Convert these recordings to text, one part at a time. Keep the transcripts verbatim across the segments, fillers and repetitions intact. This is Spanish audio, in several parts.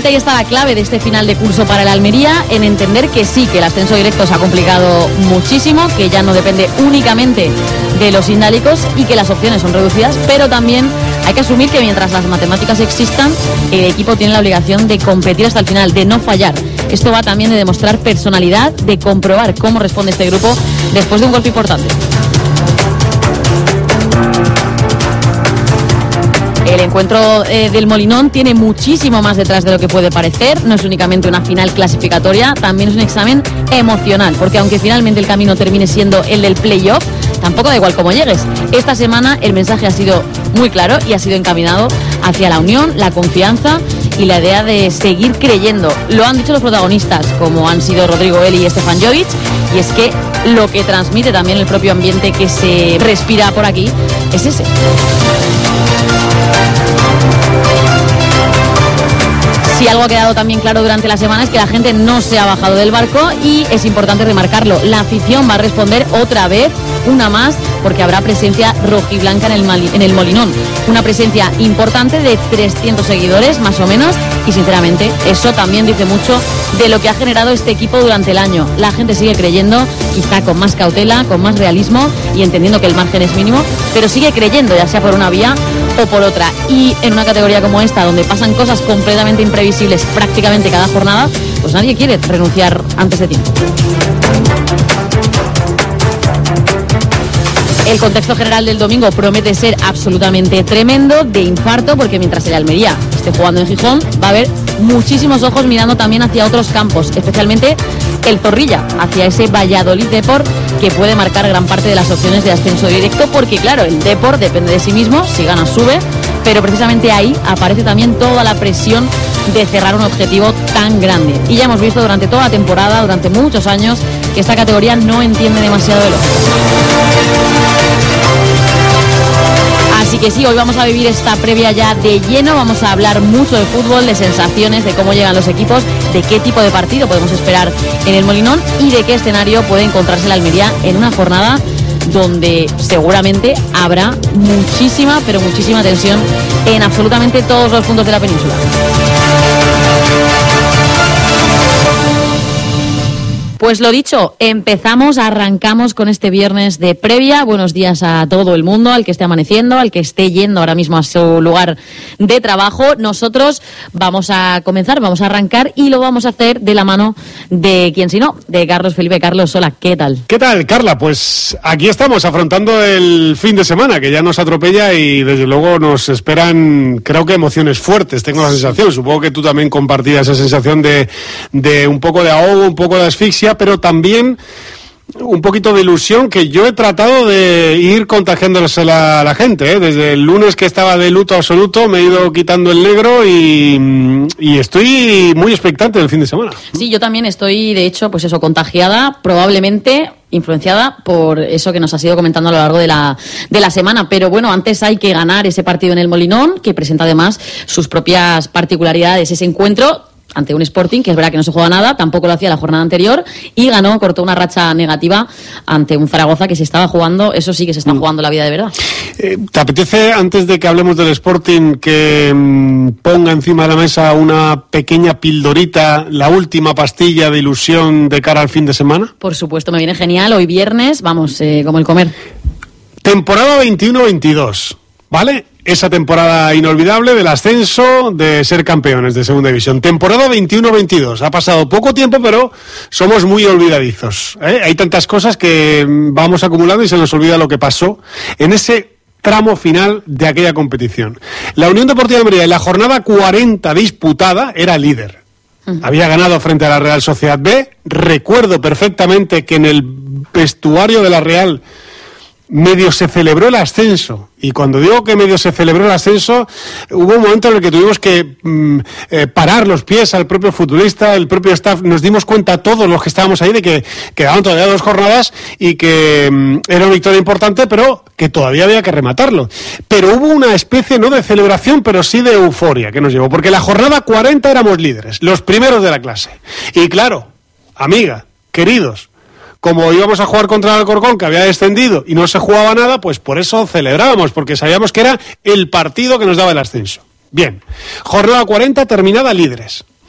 precisamente ahí está la clave de este final de curso para el Almería, en entender que sí, que el ascenso directo se ha complicado muchísimo, que ya no depende únicamente de los indálicos y que las opciones son reducidas, pero también hay que asumir que mientras las matemáticas existan, el equipo tiene la obligación de competir hasta el final, de no fallar. Esto va también de demostrar personalidad, de comprobar cómo responde este grupo después de un golpe importante. El encuentro eh, del Molinón tiene muchísimo más detrás de lo que puede parecer. No es únicamente una final clasificatoria, también es un examen emocional, porque aunque finalmente el camino termine siendo el del playoff, tampoco da igual cómo llegues. Esta semana el mensaje ha sido muy claro y ha sido encaminado hacia la unión, la confianza y la idea de seguir creyendo. Lo han dicho los protagonistas, como han sido Rodrigo Eli y Stefan Jovic, y es que lo que transmite también el propio ambiente que se respira por aquí es ese. Si algo ha quedado también claro durante la semana es que la gente no se ha bajado del barco y es importante remarcarlo. La afición va a responder otra vez, una más, porque habrá presencia rojiblanca en el, Mali, en el Molinón. Una presencia importante de trescientos seguidores, más o menos, y sinceramente eso también dice mucho de lo que ha generado este equipo durante el año. La gente sigue creyendo, quizá con más cautela, con más realismo y entendiendo que el margen es mínimo, pero sigue creyendo, ya sea por una vía o por otra. Y en una categoría como esta, donde pasan cosas completamente imprevisibles prácticamente cada jornada, pues nadie quiere renunciar antes de tiempo. El contexto general del domingo promete ser absolutamente tremendo, de infarto, porque mientras el Almería esté jugando en Gijón, va a haber muchísimos ojos mirando también hacia otros campos, especialmente el Zorrilla, hacia ese Valladolid Depor, que puede marcar gran parte de las opciones de ascenso directo, porque claro, el Depor depende de sí mismo, si gana sube, pero precisamente ahí aparece también toda la presión de cerrar un objetivo tan grande. Y ya hemos visto durante toda la temporada, durante muchos años, que esta categoría no entiende demasiado de lógica. Así que sí, hoy vamos a vivir esta previa ya de lleno, vamos a hablar mucho de fútbol, de sensaciones, de cómo llegan los equipos, de qué tipo de partido podemos esperar en el Molinón y de qué escenario puede encontrarse la Almería en una jornada donde seguramente habrá muchísima, pero muchísima tensión en absolutamente todos los puntos de la península. Pues lo dicho, empezamos, arrancamos con este viernes de previa. Buenos días a todo el mundo, al que esté amaneciendo, al que esté yendo ahora mismo a su lugar de trabajo. Nosotros vamos a comenzar, vamos a arrancar y lo vamos a hacer de la mano de quien si no, de Carlos Felipe. Carlos, hola, ¿qué tal? ¿Qué tal, Carla? Pues aquí estamos afrontando el fin de semana, que ya nos atropella y desde luego nos esperan, creo que emociones fuertes, tengo la sensación. Supongo que tú también compartías esa sensación de, de un poco de ahogo, un poco de asfixia, pero también un poquito de ilusión que yo he tratado de ir contagiándosela a la gente, ¿eh? Desde el lunes que estaba de luto absoluto me he ido quitando el negro y, y estoy muy expectante del fin de semana. Sí, yo también estoy, de hecho, pues eso, contagiada, probablemente influenciada por eso que nos has ido comentando a lo largo de la, de la semana. Pero bueno, antes hay que ganar ese partido en el Molinón, que presenta además sus propias particularidades. Ese encuentro ante un Sporting, que es verdad que no se juega nada, tampoco lo hacía la jornada anterior, y ganó, cortó una racha negativa ante un Zaragoza que se estaba jugando, eso sí que se está jugando la vida de verdad. Eh, ¿Te apetece, antes de que hablemos del Sporting, que mmm, ponga encima de la mesa una pequeña pildorita, la última pastilla de ilusión de cara al fin de semana? Por supuesto, me viene genial, hoy viernes, vamos, eh, como el comer. Temporada veintiuno veintidós, ¿vale? Esa temporada inolvidable del ascenso, de ser campeones de segunda división. Temporada veintiuno veintidós. Ha pasado poco tiempo, pero somos muy olvidadizos, ¿eh? Hay tantas cosas que vamos acumulando y se nos olvida lo que pasó en ese tramo final de aquella competición. La Unión Deportiva de Almería, en la jornada cuarenta disputada, era líder. Uh-huh. Había ganado frente a la Real Sociedad B. Recuerdo perfectamente que en el vestuario de la Real medio se celebró el ascenso, y cuando digo que medio se celebró el ascenso, hubo un momento en el que tuvimos que mm, eh, parar los pies al propio futbolista, el propio staff, nos dimos cuenta todos los que estábamos ahí de que quedaban todavía dos jornadas y que mm, era una victoria importante, pero que todavía había que rematarlo. Pero hubo una especie, no de celebración, pero sí de euforia que nos llevó, porque la jornada cuarenta éramos líderes, los primeros de la clase. Y claro, amiga, queridos, como íbamos a jugar contra el Alcorcón, que había descendido y no se jugaba nada, pues por eso celebrábamos, porque sabíamos que era el partido que nos daba el ascenso. Bien, jornada cuarenta terminada líderes,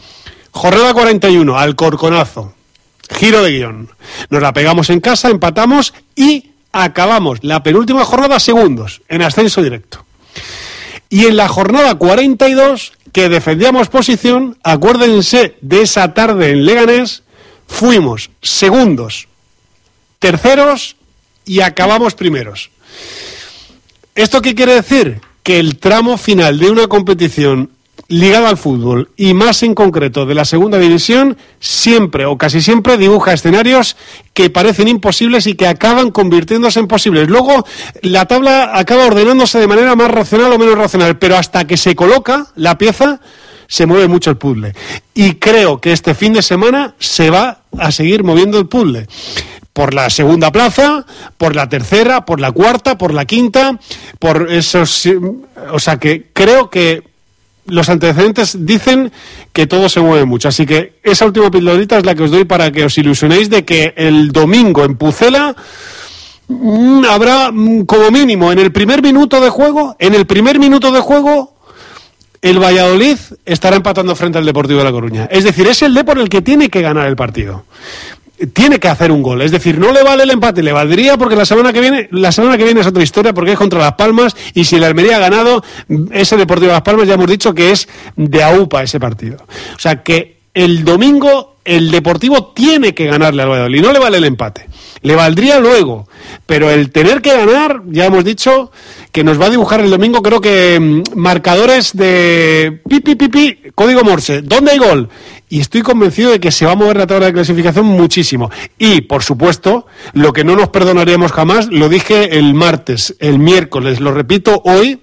Jornada cuarenta y uno, Alcorconazo. Giro de guión. Nos la pegamos en casa, empatamos y acabamos la penúltima jornada segundos, en ascenso directo. Y en la jornada cuarenta y dos, que defendíamos posición, acuérdense de esa tarde en Leganés, fuimos segundos, terceros y acabamos primeros. ¿Esto qué quiere decir? Que el tramo final de una competición ligada al fútbol, y más en concreto de la segunda división, siempre o casi siempre dibuja escenarios que parecen imposibles y que acaban convirtiéndose en posibles. Luego la tabla acaba ordenándose de manera más racional o menos racional, pero hasta que se coloca la pieza se mueve mucho el puzzle. Y creo que este fin de semana se va a seguir moviendo el puzzle. Por la segunda plaza, por la tercera, por la cuarta, por la quinta, por esos... O sea que creo que los antecedentes dicen que todo se mueve mucho. Así que esa última pildorita es la que os doy para que os ilusionéis de que el domingo en Pucela mmm, habrá mmm, como mínimo en el primer minuto de juego, en el primer minuto de juego, el Valladolid estará empatando frente al Deportivo de La Coruña. Es decir, es el Depor el que tiene que ganar el partido. Tiene que hacer un gol, es decir, no le vale el empate, le valdría porque la semana que viene, la semana que viene es otra historia porque es contra Las Palmas y si la Almería ha ganado, ese Deportivo de Las Palmas ya hemos dicho que es de aupa ese partido. O sea que el domingo el Deportivo tiene que ganarle al Valladolid, no le vale el empate, le valdría luego, pero el tener que ganar, ya hemos dicho que nos va a dibujar el domingo, creo que marcadores de pi, pi, pi, pi, código Morse, ¿dónde hay gol? Y estoy convencido de que se va a mover la tabla de clasificación muchísimo. Y, por supuesto, lo que no nos perdonaríamos jamás, lo dije el martes, el miércoles, lo repito hoy,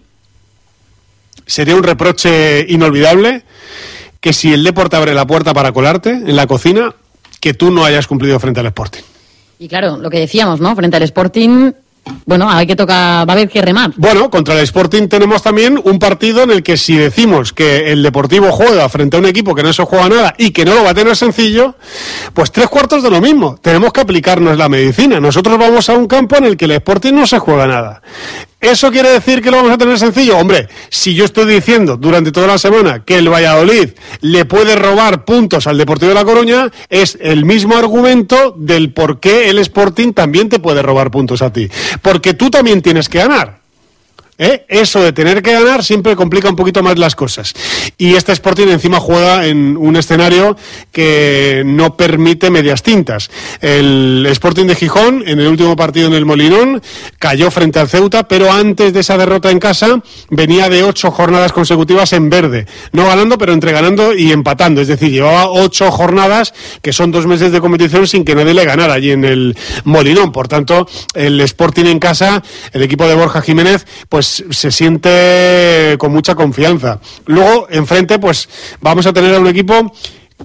sería un reproche inolvidable que si el Depor te abre la puerta para colarte en la cocina, que tú no hayas cumplido frente al Sporting. Y claro, lo que decíamos, ¿no? Frente al Sporting... Bueno, hay que tocar, va a haber que remar. Bueno, contra el Sporting tenemos también un partido en el que si decimos que el Deportivo juega frente a un equipo que no se juega nada y que no lo va a tener sencillo, pues tres cuartos de lo mismo. Tenemos que aplicarnos la medicina. Nosotros vamos a un campo en el que el Sporting no se juega nada. ¿Eso quiere decir que lo vamos a tener sencillo? Hombre, si yo estoy diciendo durante toda la semana que el Valladolid le puede robar puntos al Deportivo de La Coruña, es el mismo argumento del por qué el Sporting también te puede robar puntos a ti. Porque tú también tienes que ganar. ¿Eh? Eso de tener que ganar siempre complica un poquito más las cosas. Y este Sporting encima juega en un escenario que no permite medias tintas. El Sporting de Gijón, en el último partido en el Molinón, cayó frente al Ceuta, pero antes de esa derrota en casa venía de ocho jornadas consecutivas en verde. No ganando, pero entre ganando y empatando. Es decir, llevaba ocho jornadas, que son dos meses de competición, sin que nadie le ganara allí en el Molinón. Por tanto, el Sporting en casa, el equipo de Borja Jiménez, pues se siente con mucha confianza. Luego, enfrente, pues vamos a tener a un equipo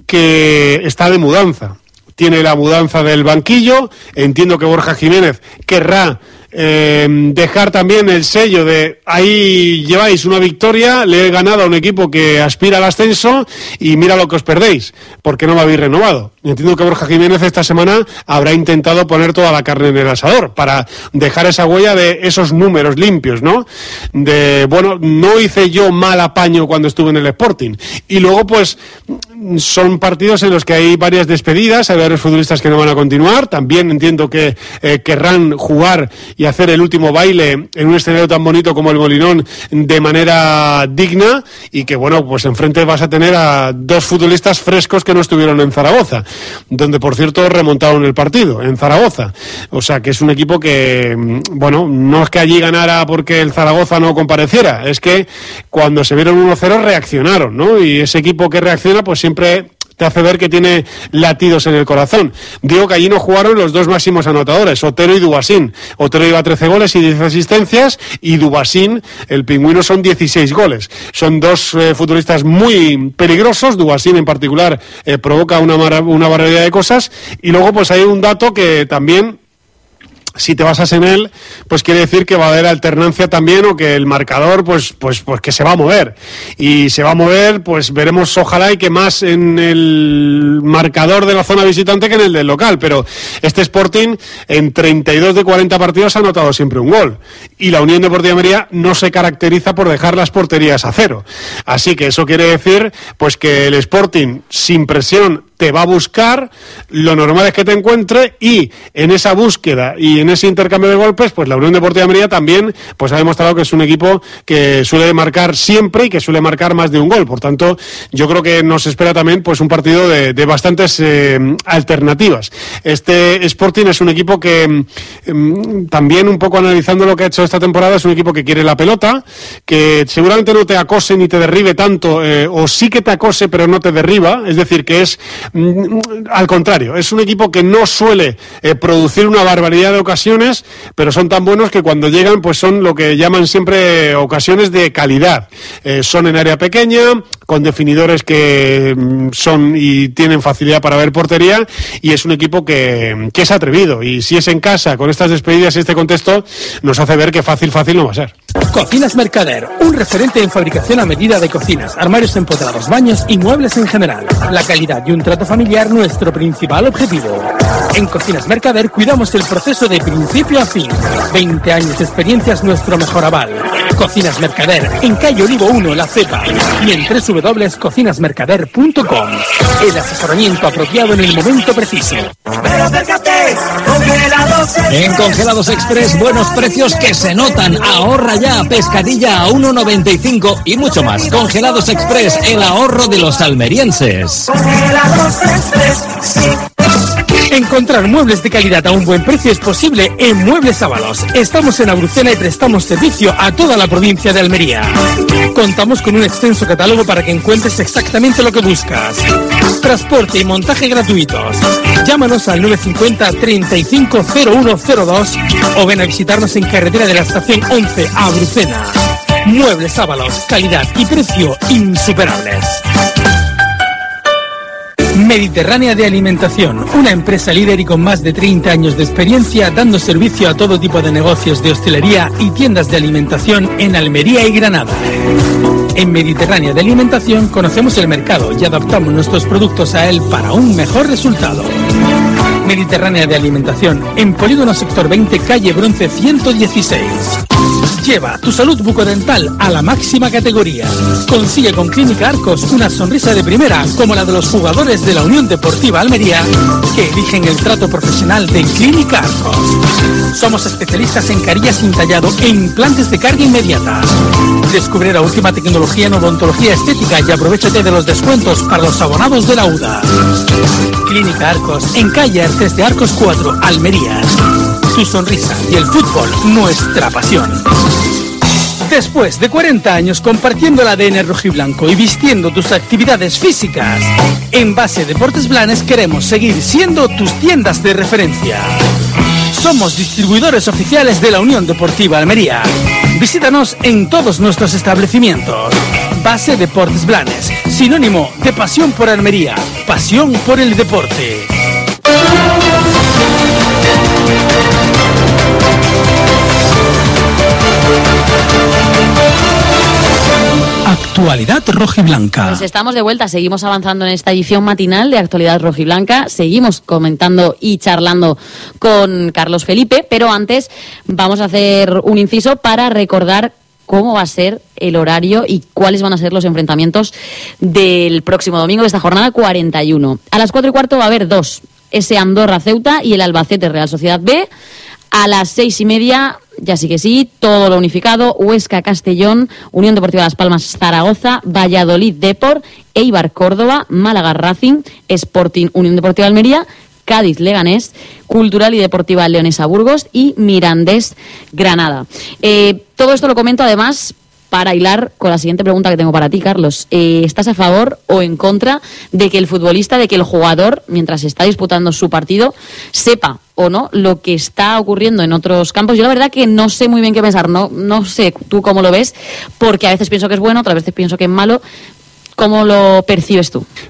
que está de mudanza. Tiene la mudanza del banquillo. Entiendo que Borja Jiménez querrá eh, dejar también el sello de ahí lleváis una victoria, le he ganado a un equipo que aspira al ascenso y mira lo que os perdéis, porque no me habéis renovado. Entiendo que Borja Jiménez esta semana habrá intentado poner toda la carne en el asador para dejar esa huella de esos números limpios, ¿no? De, bueno, no hice yo mal apaño cuando estuve en el Sporting. Y luego, pues, son partidos en los que hay varias despedidas, hay varios futbolistas que no van a continuar. También entiendo que eh, querrán jugar y hacer el último baile en un escenario tan bonito como el Molinón de manera digna y que, bueno, pues enfrente vas a tener a dos futbolistas frescos que no estuvieron en Zaragoza, donde, por cierto, remontaron el partido, en Zaragoza. O sea, que es un equipo que, bueno, no es que allí ganara porque el Zaragoza no compareciera, es que cuando se vieron uno cero reaccionaron, ¿no? Y ese equipo que reacciona, pues siempre te hace ver que tiene latidos en el corazón. Digo que allí no jugaron los dos máximos anotadores, Otero y Dubasín. Otero iba a trece goles y diez asistencias, y Dubasín, el pingüino, son dieciséis goles. Son dos eh, futbolistas muy peligrosos. Dubasín en particular eh, provoca una, una barbaridad de cosas. Y luego pues hay un dato que también si te basas en él, pues quiere decir que va a haber alternancia también, o que el marcador, pues, pues, pues que se va a mover. Y se va a mover, pues veremos, ojalá, y que más en el marcador de la zona visitante que en el del local. Pero este Sporting, en treinta y dos de cuarenta partidos, ha anotado siempre un gol. Y la Unión Deportiva Almería no se caracteriza por dejar las porterías a cero. Así que eso quiere decir, pues, que el Sporting, sin presión, te va a buscar, lo normal es que te encuentre, y en esa búsqueda y en ese intercambio de golpes, pues la Unión Deportiva Almería también pues ha demostrado que es un equipo que suele marcar siempre y que suele marcar más de un gol. Por tanto, yo creo que nos espera también pues un partido de, de bastantes eh, alternativas. Este Sporting es un equipo que eh, también, un poco analizando lo que ha hecho esta temporada, es un equipo que quiere la pelota, que seguramente no te acose ni te derribe tanto, eh, o sí que te acose pero no te derriba, es decir, que es al contrario, es un equipo que no suele eh, producir una barbaridad de ocasiones, pero son tan buenos que cuando llegan pues son lo que llaman siempre ocasiones de calidad. Eh, son en área pequeña, con definidores que mm, son y tienen facilidad para ver portería, y es un equipo que, que es atrevido, y si es en casa, con estas despedidas y este contexto, nos hace ver que fácil, fácil no va a ser. Cocinas Mercader, un referente en fabricación a medida de cocinas, armarios empotrados, baños y muebles en general. La calidad y un trato familiar, nuestro principal objetivo. En Cocinas Mercader cuidamos el proceso de principio a fin. veinte años de experiencia es nuestro mejor aval. Cocinas Mercader, en calle Olivo uno, La Cepa, y en doble u doble u doble u punto cocinas mercader punto com. El asesoramiento apropiado en el momento preciso. En Congelados Express, buenos precios que se notan. Ahorra ya, pescadilla a uno noventa y cinco y mucho más. Congelados Express, el ahorro de los almerienses. Congelados Express, sí. Encontrar muebles de calidad a un buen precio es posible en Muebles Ábalos. Estamos en Abrucena y prestamos servicio a toda la provincia de Almería. Contamos con un extenso catálogo para que encuentres exactamente lo que buscas. Transporte y montaje gratuitos. Llámanos al nueve cinco cero, treinta y cinco, cero uno cero dos o ven a visitarnos en carretera de la estación once, Abrucena. Muebles Ábalos, calidad y precio insuperables. Mediterránea de Alimentación, una empresa líder y con más de treinta años de experiencia dando servicio a todo tipo de negocios de hostelería y tiendas de alimentación en Almería y Granada. En Mediterránea de Alimentación conocemos el mercado y adaptamos nuestros productos a él para un mejor resultado. Mediterránea de Alimentación, en Polígono Sector veinte, calle Bronce ciento dieciséis. Lleva tu salud bucodental a la máxima categoría. Consigue con Clínica Arcos una sonrisa de primera, como la de los jugadores de la Unión Deportiva Almería, que eligen el trato profesional de Clínica Arcos. Somos especialistas en carillas sin tallado e implantes de carga inmediata. Descubre la última tecnología en odontología estética y aprovechate de los descuentos para los abonados de la U D A. Clínica Arcos, en calle Artes de Arcos cuatro, Almería. Tu sonrisa y el fútbol, nuestra pasión. Después de cuarenta años compartiendo el A D N rojiblanco y vistiendo tus actividades físicas, en Base Deportes Blanes queremos seguir siendo tus tiendas de referencia. Somos distribuidores oficiales de la Unión Deportiva Almería. Visítanos en todos nuestros establecimientos. Base Deportes Blanes, sinónimo de pasión por Almería, pasión por el deporte. Actualidad rojiblanca. Pues estamos de vuelta, seguimos avanzando en esta edición matinal de Actualidad rojiblanca, seguimos comentando y charlando con Carlos Felipe, pero antes vamos a hacer un inciso para recordar cómo va a ser el horario y cuáles van a ser los enfrentamientos del próximo domingo de esta jornada cuarenta y uno. A las cuatro y cuarto va a haber dos, ese Andorra Ceuta y el Albacete Real Sociedad B. A las seis y media, ya sí que sí, todo lo unificado, Huesca Castellón, Unión Deportiva Las Palmas Zaragoza, Valladolid Depor, Eibar Córdoba, Málaga Racing, Sporting Unión Deportiva Almería, Cádiz Leganés, Cultural y Deportiva Leonesa Burgos y Mirandés Granada. Eh, todo esto lo comento además para hilar con la siguiente pregunta que tengo para ti, Carlos. Eh, ¿Estás a favor o en contra de que el futbolista, de que el jugador, mientras está disputando su partido, sepa o no lo que está ocurriendo en otros campos? Yo la verdad que no sé muy bien qué pensar, no, no sé tú cómo lo ves, porque a veces pienso que es bueno, otras veces pienso que es malo. ¿Cómo lo percibes tú?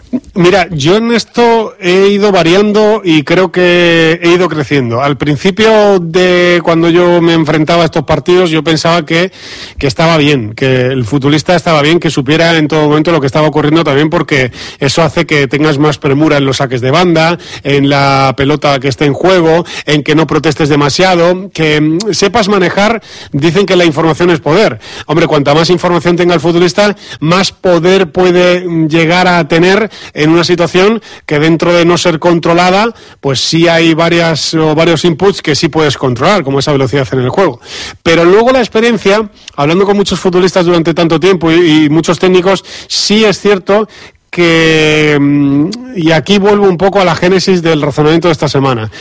Mira, yo en esto he ido variando y creo que he ido creciendo. Al principio de cuando yo me enfrentaba a estos partidos, yo pensaba que, que estaba bien, que el futbolista estaba bien, que supiera en todo momento lo que estaba ocurriendo también, porque eso hace que tengas más premura en los saques de banda, en la pelota que esté en juego, en que no protestes demasiado, que sepas manejar. Dicen que la información es poder. Hombre, cuanta más información tenga el futbolista, más poder puede llegar a tener en una situación que, dentro de no ser controlada, pues sí hay varias o varios inputs que sí puedes controlar, como esa velocidad en el juego. Pero luego la experiencia, hablando con muchos futbolistas durante tanto tiempo y, y muchos técnicos, sí es cierto que, y aquí vuelvo un poco a la génesis del razonamiento de esta semana,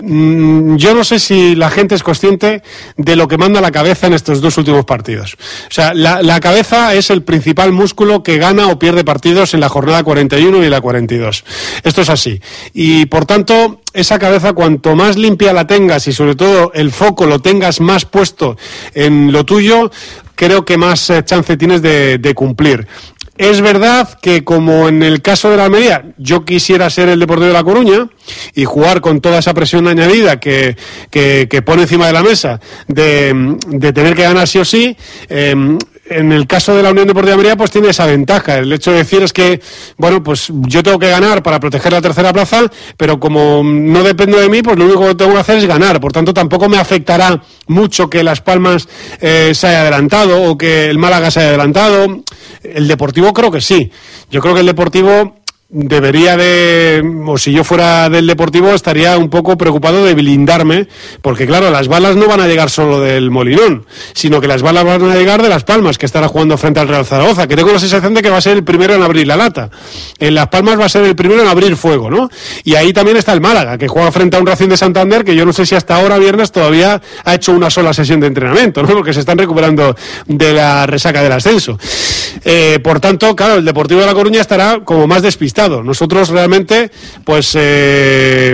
yo no sé si la gente es consciente de lo que manda la cabeza en estos dos últimos partidos. O sea, la, la cabeza es el principal músculo que gana o pierde partidos en la jornada cuarenta y uno y la cuarenta y dos. Esto es así. Y por tanto, esa cabeza, cuanto más limpia la tengas y sobre todo el foco lo tengas más puesto en lo tuyo, creo que más eh, chance tienes de, de cumplir. Es verdad que, como en el caso de la Almería, yo quisiera ser el Deportivo de La Coruña y jugar con toda esa presión añadida que, que, que pone encima de la mesa de, de tener que ganar sí o sí. Eh, en el caso de la Unión Deportiva de Almería, pues tiene esa ventaja. El hecho de decir es que, bueno, pues yo tengo que ganar para proteger la tercera plaza, pero como no depende de mí, pues lo único que tengo que hacer es ganar. Por tanto, tampoco me afectará mucho que Las Palmas eh, se haya adelantado o que el Málaga se haya adelantado. El Deportivo creo que sí. Yo creo que el Deportivo debería de, o si yo fuera del Deportivo, estaría un poco preocupado de blindarme, porque claro, las balas no van a llegar solo del Molinón, sino que las balas van a llegar de Las Palmas, que estará jugando frente al Real Zaragoza, que tengo la sensación de que va a ser el primero en abrir la lata. En Las Palmas va a ser el primero en abrir fuego, ¿no? Y ahí también está el Málaga, que juega frente a un Racing de Santander, que yo no sé si hasta ahora, viernes, todavía ha hecho una sola sesión de entrenamiento, ¿no? Porque se están recuperando de la resaca del ascenso. Eh, por tanto, claro, el Deportivo de La Coruña estará como más despistado. Nosotros realmente, pues eh,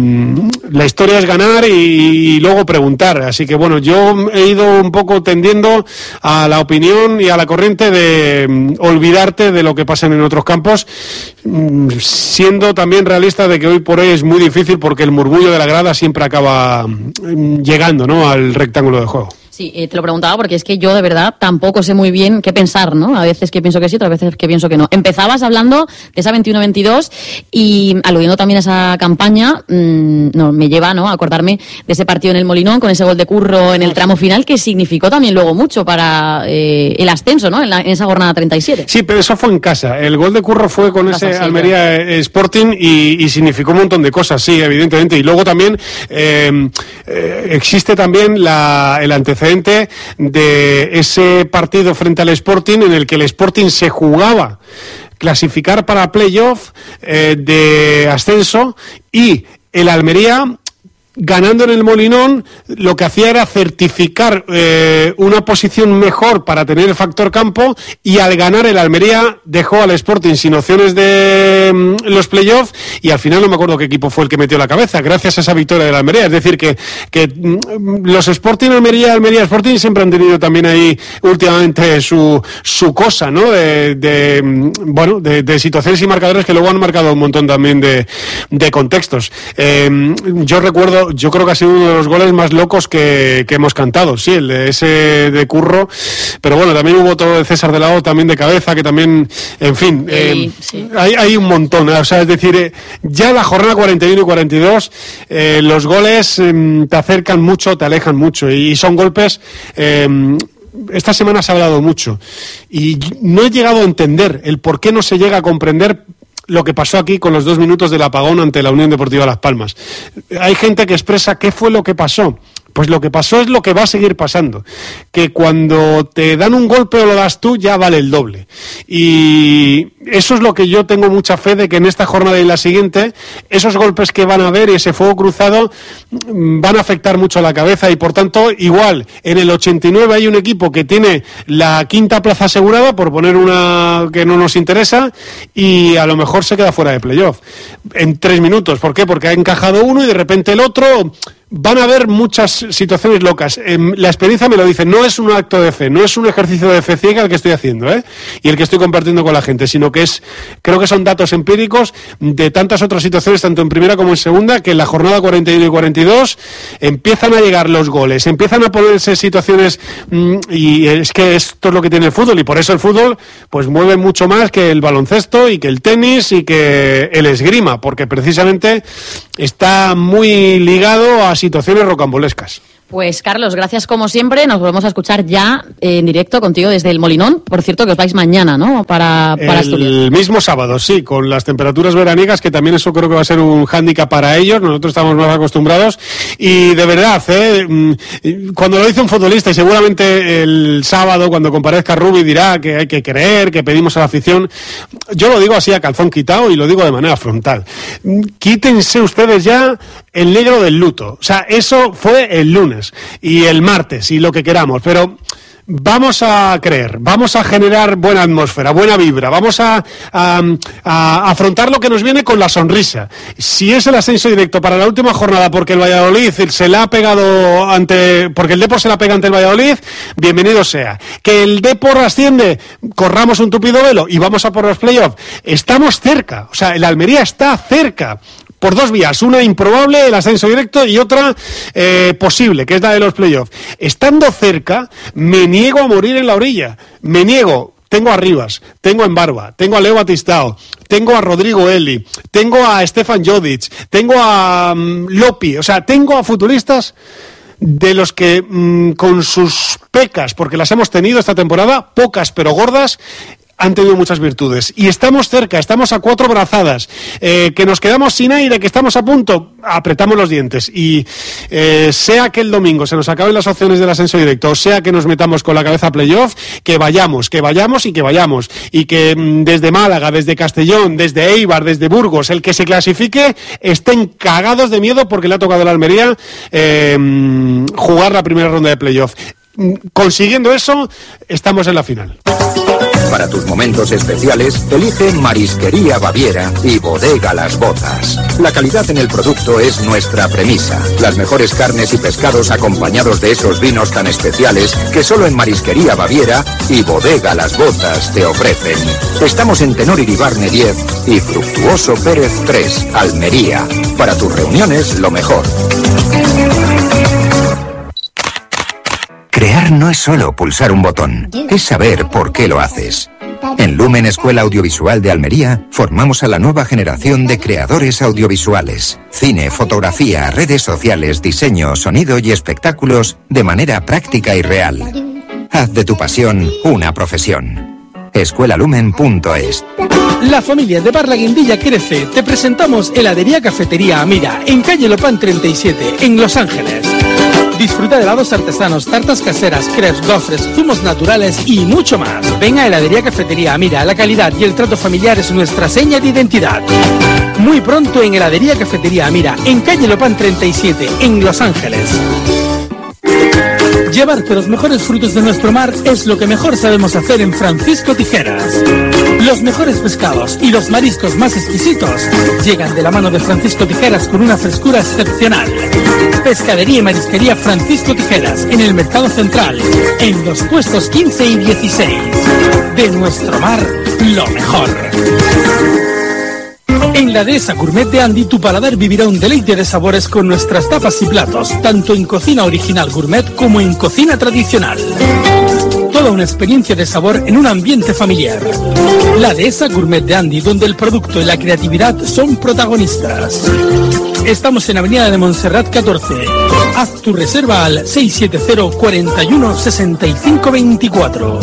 la historia es ganar y, y luego preguntar. Así que bueno, yo he ido un poco tendiendo a la opinión y a la corriente de um, olvidarte de lo que pasa en otros campos, um, siendo también realista de que hoy por hoy es muy difícil, porque el murmullo de la grada siempre acaba um, llegando, ¿no?, al rectángulo de juego. Sí, eh, te lo preguntaba porque es que yo de verdad tampoco sé muy bien qué pensar, ¿no? A veces que pienso que sí, otras veces que pienso que no. Empezabas hablando de esa veintiuno veintidós y aludiendo también a esa campaña, mmm, no, me lleva, ¿no?, a acordarme de ese partido en el Molinón con ese gol de Curro en el tramo final, que significó también luego mucho para eh, el ascenso, ¿no?, en, la, en esa jornada treinta y siete. Sí, pero eso fue en casa. El gol de Curro fue con ese sí, Almería claro. Sporting y, y significó un montón de cosas, sí, evidentemente. Y luego también eh, eh, existe también la, el antecedente de ese partido frente al Sporting, en el que el Sporting se jugaba clasificar para playoff eh, de ascenso, y el Almería, ganando en el Molinón, lo que hacía era certificar eh, una posición mejor para tener el factor campo, y al ganar el Almería dejó al Sporting sin opciones de mm, los playoffs, y al final no me acuerdo qué equipo fue el que metió la cabeza, gracias a esa victoria del Almería. Es decir, que, que mm, los Sporting Almería, Almería Sporting siempre han tenido también ahí últimamente su, su cosa, ¿no? De, de mm, bueno, de, de situaciones y marcadores que luego han marcado un montón también de, de contextos. Eh, yo recuerdo Yo creo que ha sido uno de los goles más locos que, que hemos cantado, sí, el de ese de Curro, pero bueno, también hubo todo de César de la O, también de cabeza, que también, en fin, eh, sí. hay, hay un montón, o sea, es decir, eh, ya la jornada cuarenta y uno y cuarenta y dos, eh, los goles eh, te acercan mucho, te alejan mucho, y, y son golpes... Eh, esta semana se ha hablado mucho, y no he llegado a entender el por qué no se llega a comprender lo que pasó aquí con los dos minutos del apagón ante la Unión Deportiva Las Palmas. Hay gente que expresa qué fue lo que pasó. Pues lo que pasó es lo que va a seguir pasando, que cuando te dan un golpe o lo das tú, ya vale el doble. Y eso es lo que yo tengo mucha fe de que en esta jornada y la siguiente, esos golpes que van a haber y ese fuego cruzado van a afectar mucho a la cabeza, y por tanto, igual, en el ochenta y nueve hay un equipo que tiene la quinta plaza asegurada, por poner una que no nos interesa, y a lo mejor se queda fuera de playoff en tres minutos. ¿Por qué? Porque ha encajado uno y de repente el otro... Van a haber muchas situaciones locas. Eh, la experiencia me lo dice, no es un acto de fe, no es un ejercicio de fe ciega el que estoy haciendo, ¿eh? Y el que estoy compartiendo con la gente, sino que que es, creo que son datos empíricos de tantas otras situaciones, tanto en primera como en segunda, que en la jornada cuarenta y uno y cuarenta y dos empiezan a llegar los goles, empiezan a ponerse situaciones, mmm, y es que esto es lo que tiene el fútbol, y por eso el fútbol pues mueve mucho más que el baloncesto y que el tenis y que el esgrima, porque precisamente está muy ligado a situaciones rocambolescas. Pues Carlos, gracias como siempre. Nos volvemos a escuchar ya eh, en directo contigo desde el Molinón. Por cierto, que os vais mañana, ¿no? Para, para Asturias. El mismo sábado, sí, con las temperaturas veraniegas, que también eso creo que va a ser un hándicap para ellos. Nosotros estamos más acostumbrados. Y de verdad, ¿eh? Cuando lo dice un futbolista, y seguramente el sábado, cuando comparezca Rubi, dirá que hay que creer, que pedimos a la afición. Yo lo digo así a calzón quitado y lo digo de manera frontal. Quítense ustedes ya el negro del luto. O sea, eso fue el lunes y el martes y lo que queramos, pero vamos a creer, vamos a generar buena atmósfera, buena vibra, vamos a, a, a afrontar lo que nos viene con la sonrisa. Si es el ascenso directo para la última jornada porque el Valladolid se la ha pegado ante, porque el Depor se la pega ante el Valladolid, bienvenido sea. Que el Depor asciende, corramos un tupido velo y vamos a por los playoffs. Estamos cerca, o sea, el Almería está cerca. Por dos vías, una improbable, el ascenso directo, y otra eh, posible, que es la de los playoffs. Estando cerca, me niego a morir en la orilla. Me niego. Tengo a Rivas, tengo a Embarba, tengo a Leo Batistao, tengo a Rodrigo Eli, tengo a Stefan Jodic, tengo a um, Lopi. O sea, tengo a futbolistas de los que mmm, con sus pecas, porque las hemos tenido esta temporada, pocas pero gordas, han tenido muchas virtudes. Y estamos cerca, estamos a cuatro brazadas. Eh, que nos quedamos sin aire, que estamos a punto, apretamos los dientes. Y eh, sea que el domingo se nos acaben las opciones del ascenso directo, o sea que nos metamos con la cabeza a playoff, que vayamos, que vayamos y que vayamos. Y que mmm, desde Málaga, desde Castellón, desde Eibar, desde Burgos, el que se clasifique, estén cagados de miedo porque le ha tocado a la Almería eh, jugar la primera ronda de playoff. Consiguiendo eso, estamos en la final. Para tus momentos especiales, elige Marisquería Baviera y Bodega Las Botas. La calidad en el producto es nuestra premisa. Las mejores carnes y pescados acompañados de esos vinos tan especiales que solo en Marisquería Baviera y Bodega Las Botas te ofrecen. Estamos en Tenor Iribarne diez y Fructuoso Pérez tres, Almería. Para tus reuniones, lo mejor. Crear no es solo pulsar un botón, es saber por qué lo haces. En Lumen Escuela Audiovisual de Almería formamos a la nueva generación de creadores audiovisuales. Cine, fotografía, redes sociales, diseño, sonido y espectáculos de manera práctica y real. Haz de tu pasión una profesión. escuela lumen punto es. La familia de Bar La Guindilla crece. Te presentamos Heladería Cafetería Amira, en calle Lopán treinta y siete, en Los Ángeles. Disfruta de helados artesanos, tartas caseras, crepes, gofres, zumos naturales y mucho más. Ven a Heladería Cafetería Amira, la calidad y el trato familiar es nuestra seña de identidad. Muy pronto en Heladería Cafetería Amira, en calle Lopán treinta y siete, en Los Ángeles. Llevarte los mejores frutos de nuestro mar es lo que mejor sabemos hacer en Francisco Tijeras. Los mejores pescados y los mariscos más exquisitos llegan de la mano de Francisco Tijeras con una frescura excepcional. Pescadería y marisquería Francisco Tijeras, en el Mercado Central, en los puestos quince y dieciséis. De nuestro mar, lo mejor. En la Dehesa Gourmet de Andy, tu paladar vivirá un deleite de sabores con nuestras tapas y platos, tanto en cocina original gourmet como en cocina tradicional. Toda una experiencia de sabor en un ambiente familiar. La Dehesa Gourmet de Andy, donde el producto y la creatividad son protagonistas. Estamos en Avenida de Montserrat catorce. Haz tu reserva al seis siete cero, cuatro uno, seis cinco dos cuatro.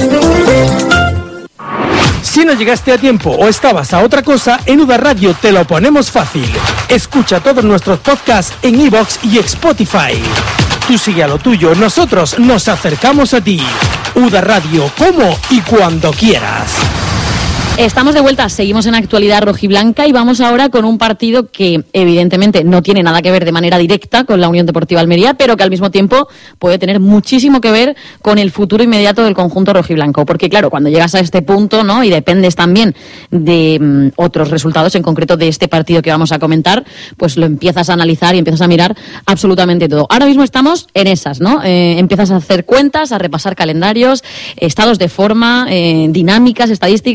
Si no llegaste a tiempo o estabas a otra cosa, en U D A Radio te lo ponemos fácil. Escucha todos nuestros podcasts en iVoox y Spotify. Tú sigue a lo tuyo, nosotros nos acercamos a ti. U D A Radio, como y cuando quieras. Estamos de vuelta, seguimos en actualidad rojiblanca y vamos ahora con un partido que evidentemente no tiene nada que ver de manera directa con la Unión Deportiva Almería, pero que al mismo tiempo puede tener muchísimo que ver con el futuro inmediato del conjunto rojiblanco, porque claro, cuando llegas a este punto, ¿no?, y dependes también de um, otros resultados, en concreto de este partido que vamos a comentar, pues lo empiezas a analizar y empiezas a mirar absolutamente todo. Ahora mismo estamos en esas, ¿no? Eh, empiezas a hacer cuentas, a repasar calendarios, estados de forma, eh, dinámicas, estadísticas, absolutamente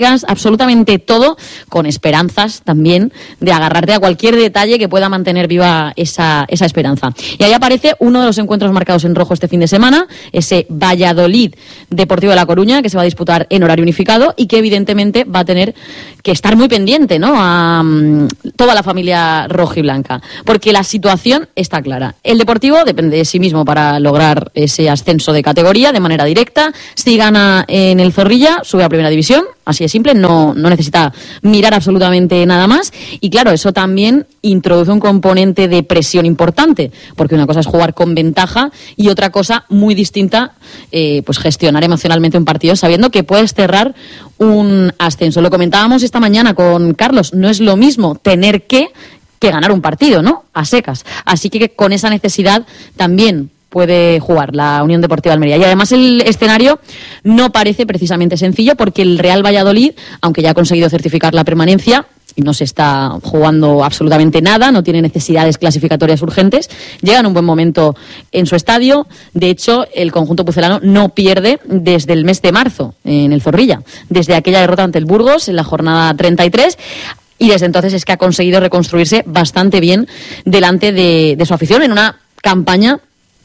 absolutamente todo, con esperanzas también de agarrarte a cualquier detalle que pueda mantener viva esa, esa esperanza. Y ahí aparece uno de los encuentros marcados en rojo este fin de semana, ese Valladolid Deportivo de La Coruña, que se va a disputar en horario unificado y que evidentemente va a tener que estar muy pendiente, ¿no?, a um, toda la familia rojiblanca, porque la situación está clara. El Deportivo depende de sí mismo para lograr ese ascenso de categoría de manera directa. Si gana en el Zorrilla, sube a Primera División, así de simple, no, no necesita mirar absolutamente nada más. Y claro, eso también introduce un componente de presión importante, porque una cosa es jugar con ventaja y otra cosa muy distinta, eh, pues gestionar emocionalmente un partido sabiendo que puedes cerrar un ascenso. Lo comentábamos esta mañana con Carlos, no es lo mismo tener que que ganar un partido, ¿no?, a secas. Así que con esa necesidad también puede jugar la Unión Deportiva Almería. Y además el escenario no parece precisamente sencillo, porque el Real Valladolid, aunque ya ha conseguido certificar la permanencia y no se está jugando absolutamente nada, no tiene necesidades clasificatorias urgentes, llega en un buen momento en su estadio. De hecho, el conjunto pucelano no pierde desde el mes de marzo en el Zorrilla, desde aquella derrota ante el Burgos en la jornada treinta y tres. Y desde entonces es que ha conseguido reconstruirse bastante bien delante de, de su afición en una campaña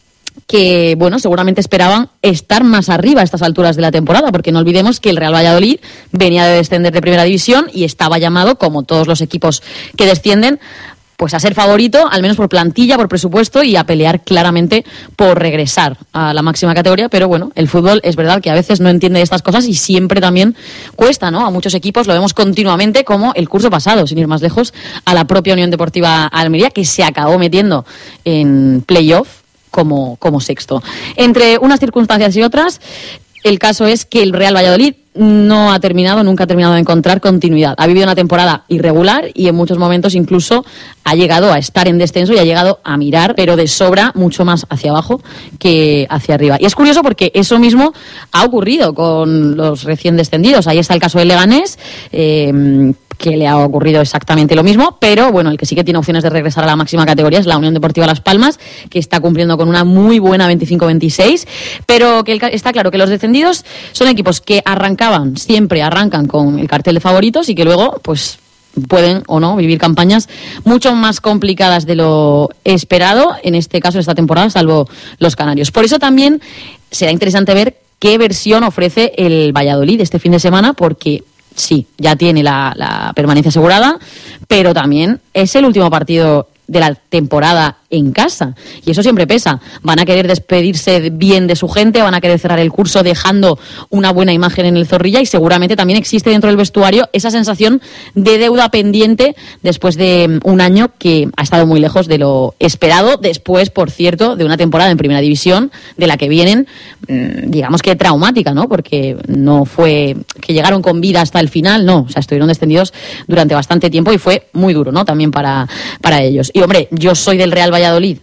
que, bueno, seguramente esperaban estar más arriba a estas alturas de la temporada, porque no olvidemos que el Real Valladolid venía de descender de Primera División y estaba llamado, como todos los equipos que descienden, pues a ser favorito, al menos por plantilla, por presupuesto, y a pelear claramente por regresar a la máxima categoría. Pero bueno, el fútbol es verdad que a veces no entiende estas cosas y siempre también cuesta, ¿no? A muchos equipos lo vemos continuamente, como el curso pasado, sin ir más lejos, a la propia Unión Deportiva Almería, que se acabó metiendo en playoff como, como sexto. Entre unas circunstancias y otras, el caso es que el Real Valladolid no ha terminado, nunca ha terminado de encontrar continuidad. Ha vivido una temporada irregular y en muchos momentos incluso ha llegado a estar en descenso y ha llegado a mirar, pero de sobra, mucho más hacia abajo que hacia arriba. Y es curioso porque eso mismo ha ocurrido con los recién descendidos. Ahí está el caso del Leganés, eh, que le ha ocurrido exactamente lo mismo, pero bueno, el que sí que tiene opciones de regresar a la máxima categoría es la Unión Deportiva Las Palmas, que está cumpliendo con una muy buena veinticinco veintiséis, pero que el, está claro que los descendidos son equipos que arrancaban, siempre arrancan con el cartel de favoritos y que luego, pues, pueden o no vivir campañas mucho más complicadas de lo esperado, en este caso, esta temporada, salvo los canarios. Por eso también será interesante ver qué versión ofrece el Valladolid este fin de semana, porque sí, ya tiene la, la permanencia asegurada, pero también es el último partido de la temporada en casa, y eso siempre pesa. Van a querer despedirse bien de su gente, van a querer cerrar el curso dejando una buena imagen en el Zorrilla, y seguramente también existe dentro del vestuario esa sensación de deuda pendiente después de un año que ha estado muy lejos de lo esperado, después, por cierto, de una temporada en Primera División de la que vienen, digamos que traumática, ¿no? Porque no fue que llegaron con vida hasta el final, no, o sea, estuvieron descendidos durante bastante tiempo y fue muy duro, ¿no? También para, para ellos. Y hombre, yo soy del Real Valladolid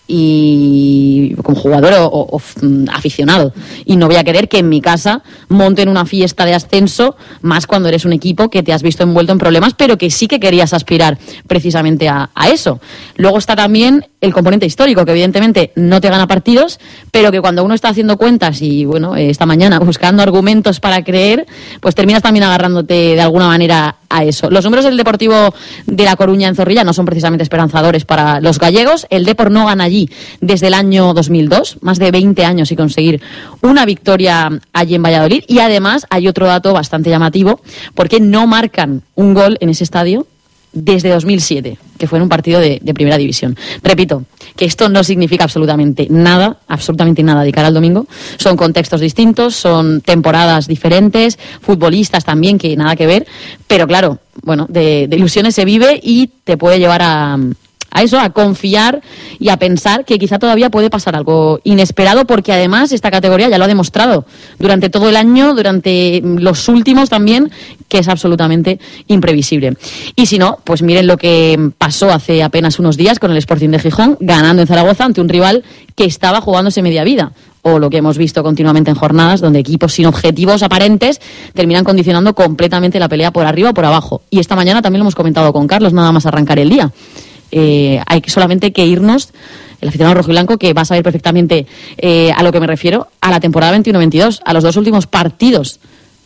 y como jugador o, o, o aficionado, y no voy a querer que en mi casa monten una fiesta de ascenso, más cuando eres un equipo que te has visto envuelto en problemas, pero que sí que querías aspirar precisamente a, a eso. Luego está también el componente histórico, que evidentemente no te gana partidos, pero que cuando uno está haciendo cuentas y, bueno, esta mañana buscando argumentos para creer, pues terminas también agarrándote de alguna manera a eso. Los números del Deportivo de La Coruña en Zorrilla no son precisamente esperanzadores para los gallegos. El Depor no gana allí desde el año dos mil dos, más de veinte años, y conseguir una victoria allí en Valladolid. Y además hay otro dato bastante llamativo, porque no marcan un gol en ese estadio desde dos mil siete, que fue en un partido de, de Primera División. Repito, que esto no significa absolutamente nada, absolutamente nada de cara al domingo. Son contextos distintos, son temporadas diferentes, futbolistas también que nada que ver, pero claro, bueno, de, de ilusiones se vive y te puede llevar a... a eso, a confiar y a pensar que quizá todavía puede pasar algo inesperado, porque además esta categoría ya lo ha demostrado durante todo el año, durante los últimos también, que es absolutamente imprevisible. Y si no, pues miren lo que pasó hace apenas unos días con el Sporting de Gijón, ganando en Zaragoza ante un rival que estaba jugándose media vida. O lo que hemos visto continuamente en jornadas, donde equipos sin objetivos aparentes terminan condicionando completamente la pelea por arriba o por abajo. Y esta mañana también lo hemos comentado con Carlos, nada más arrancar el día. Eh, hay solamente que irnos, el aficionado rojiblanco, que va a saber perfectamente eh, a lo que me refiero, a la temporada veintiuno veintidós, a los dos últimos partidos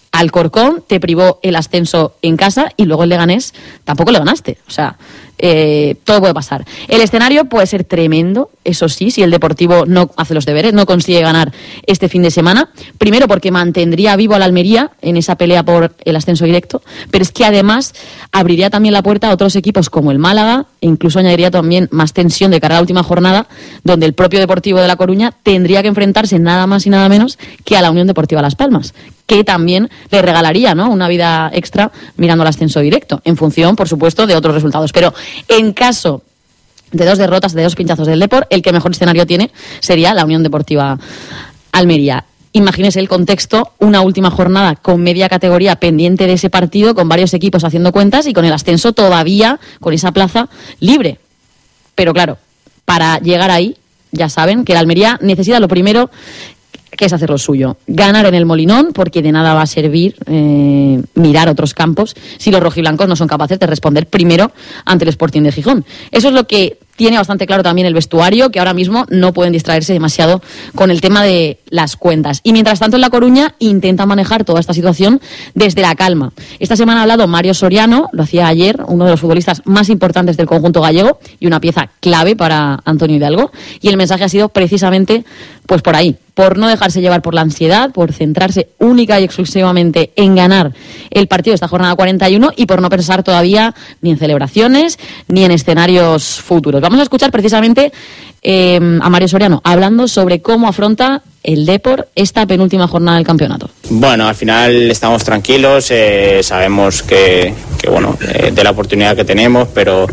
Alcorcón te privó el ascenso en casa y luego el Leganés tampoco le ganaste. O sea, eh, todo puede pasar. El escenario puede ser tremendo, eso sí, si el Deportivo no hace los deberes, no consigue ganar este fin de semana. Primero porque mantendría vivo al Almería en esa pelea por el ascenso directo, pero es que además abriría también la puerta a otros equipos como el Málaga e incluso añadiría también más tensión de cara a la última jornada, donde el propio Deportivo de La Coruña tendría que enfrentarse nada más y nada menos que a la Unión Deportiva Las Palmas, que también le regalaría, ¿no?, una vida extra mirando al ascenso directo, en función, por supuesto, de otros resultados. Pero en caso de dos derrotas, de dos pinchazos del Depor, el que mejor escenario tiene sería la Unión Deportiva Almería. Imagínese el contexto, una última jornada con media categoría pendiente de ese partido, con varios equipos haciendo cuentas y con el ascenso todavía con esa plaza libre. Pero claro, para llegar ahí, ya saben que la Almería necesita lo primero, que es hacer lo suyo, ganar en el Molinón, porque de nada va a servir eh, mirar otros campos si los rojiblancos no son capaces de responder primero ante el Sporting de Gijón. Eso es lo que tiene bastante claro también el vestuario, que ahora mismo no pueden distraerse demasiado con el tema de las cuentas. Y mientras tanto en La Coruña intenta manejar toda esta situación desde la calma. Esta semana ha hablado Mario Soriano, lo hacía ayer, uno de los futbolistas más importantes del conjunto gallego y una pieza clave para Antonio Hidalgo, y el mensaje ha sido precisamente pues por ahí, por no dejarse llevar por la ansiedad, por centrarse única y exclusivamente en ganar el partido de esta jornada cuarenta y uno y por no pensar todavía ni en celebraciones ni en escenarios futuros. Vamos a escuchar precisamente eh, a Mario Soriano hablando sobre cómo afronta el Depor esta penúltima jornada del campeonato. Bueno, al final estamos tranquilos, eh, sabemos que, que bueno, eh, de la oportunidad que tenemos, pero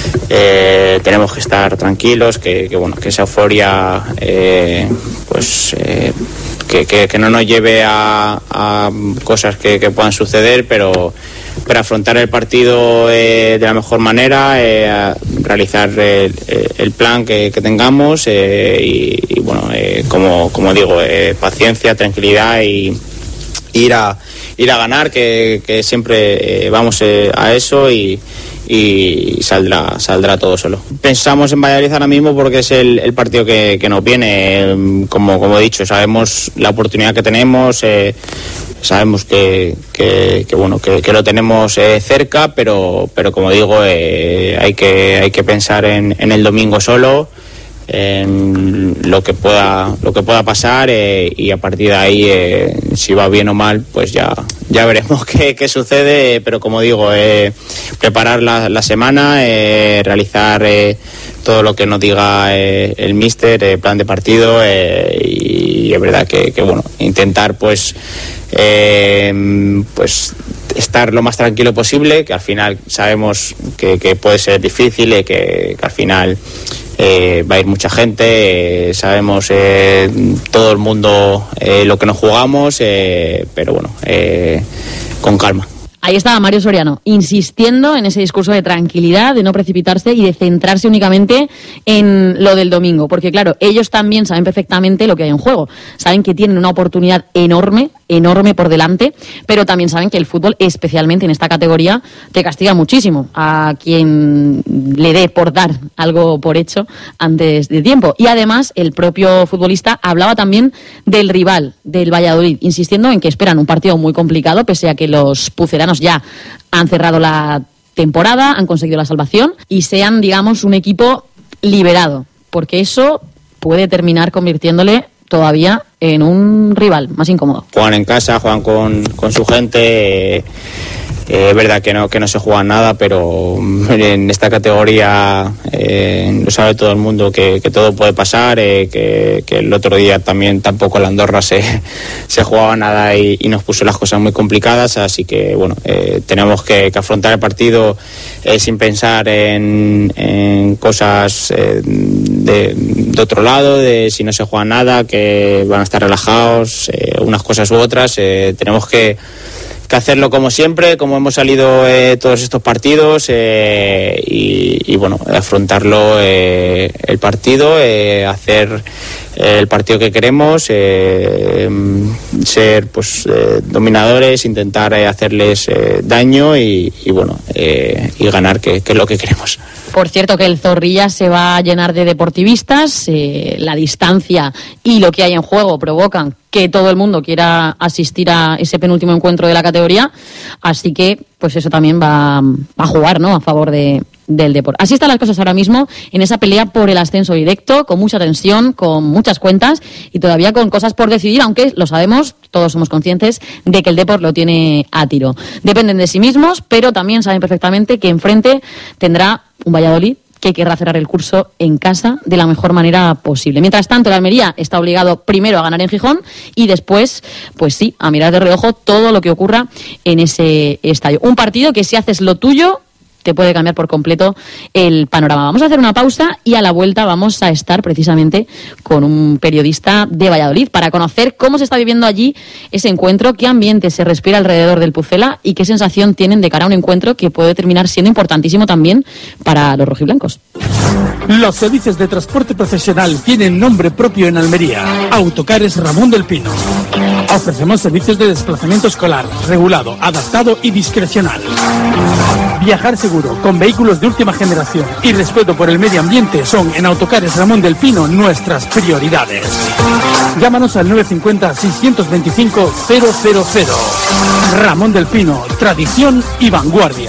eh, tenemos que estar tranquilos, que, que bueno, que esa euforia eh, pues eh, que, que, que no nos lleve a, a cosas que, que puedan suceder, pero para afrontar el partido eh, de la mejor manera, eh, realizar el, el plan que, que tengamos eh, y, y bueno, eh, como, como digo, eh, paciencia, tranquilidad y ir a ir a ganar, que, que siempre eh, vamos eh, a eso y y saldrá saldrá todo solo. Pensamos en Valladolid ahora mismo porque es el, el partido que, que nos viene, como, como he dicho, sabemos la oportunidad que tenemos, eh, sabemos que, que, que bueno que, que lo tenemos eh, cerca, pero pero como digo, eh, hay que hay que pensar en, en el domingo solo, en lo que pueda lo que pueda pasar eh, y a partir de ahí eh, si va bien o mal pues ya ya veremos qué, qué sucede, pero como digo, eh, preparar la, la semana, eh, realizar eh, todo lo que nos diga eh, el míster, eh, plan de partido eh, y es verdad que, que bueno, intentar pues eh, pues estar lo más tranquilo posible, que al final sabemos que, que puede ser difícil y que, que al final Eh, va a ir mucha gente, eh, sabemos eh, todo el mundo eh, lo que nos jugamos, eh, pero bueno, eh, con calma. Ahí estaba Mario Soriano, insistiendo en ese discurso de tranquilidad, de no precipitarse y de centrarse únicamente en lo del domingo. Porque claro, ellos también saben perfectamente lo que hay en juego. Saben que tienen una oportunidad enorme, enorme por delante, pero también saben que el fútbol, especialmente en esta categoría, te castiga muchísimo a quien le dé por dar algo por hecho antes de tiempo. Y además, el propio futbolista hablaba también del rival, del Valladolid, insistiendo en que esperan un partido muy complicado, pese a que los puceranos ya han cerrado la temporada, han conseguido la salvación y sean, digamos, un equipo liberado, porque eso puede terminar convirtiéndole todavía en un rival más incómodo. Juegan en casa, juegan con, con su gente, eh, eh, es verdad que no, que no se juega nada, pero en esta categoría eh, lo sabe todo el mundo que, que todo puede pasar, eh, que, que el otro día también tampoco en la Andorra se, se jugaba nada y, y nos puso las cosas muy complicadas, así que bueno, eh, tenemos que, que afrontar el partido eh, sin pensar en, en cosas eh, de, de otro lado, de si no se juega nada, que van a estar relajados, eh, unas cosas u otras, eh, tenemos que que hacerlo como siempre, como hemos salido eh, todos estos partidos eh, y, y bueno, afrontarlo eh, el partido, eh, hacer eh, el partido que queremos, eh, ser pues eh, dominadores, intentar eh, hacerles eh, daño y, y bueno, eh, y ganar, que, que es lo que queremos. Por cierto, que el Zorrilla se va a llenar de deportivistas, eh, la distancia y lo que hay en juego provocan que todo el mundo quiera asistir a ese penúltimo encuentro de la categoría, así que pues eso también va, va a jugar, ¿no?, a favor de, del Depor. Así están las cosas ahora mismo en esa pelea por el ascenso directo, con mucha tensión, con muchas cuentas y todavía con cosas por decidir, aunque lo sabemos, todos somos conscientes de que el Depor lo tiene a tiro. Dependen de sí mismos, pero también saben perfectamente que enfrente tendrá un Valladolid que querrá cerrar el curso en casa de la mejor manera posible. Mientras tanto, el Almería está obligado primero a ganar en Gijón y después, pues sí, a mirar de reojo todo lo que ocurra en ese estadio. Un partido que si haces lo tuyo te puede cambiar por completo el panorama. Vamos a hacer una pausa y a la vuelta vamos a estar precisamente con un periodista de Valladolid para conocer cómo se está viviendo allí ese encuentro, qué ambiente se respira alrededor del Pucela y qué sensación tienen de cara a un encuentro que puede terminar siendo importantísimo también para los rojiblancos. Los servicios de transporte profesional tienen nombre propio en Almería. Autocares Ramón del Pino. Ofrecemos servicios de desplazamiento escolar, regulado, adaptado y discrecional. Viajar seguro, con vehículos de última generación y respeto por el medio ambiente son en Autocares Ramón del Pino nuestras prioridades. Llámanos al nueve cinco cero, seis dos cinco, cero cero cero. Ramón del Pino, tradición y vanguardia.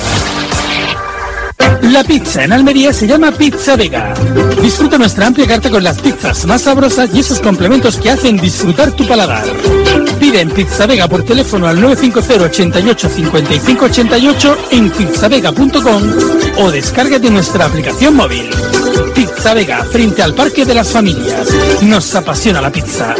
La pizza en Almería se llama Pizza Vega. Disfruta nuestra amplia carta con las pizzas más sabrosas y esos complementos que hacen disfrutar tu paladar. Pide en Pizza Vega por teléfono al nueve cinco cero, ochenta y ocho, cincuenta y cinco ochenta y ocho en pizzavega punto com o descárgate nuestra aplicación móvil. Pizza Vega, frente al Parque de las Familias. Nos apasiona la pizza.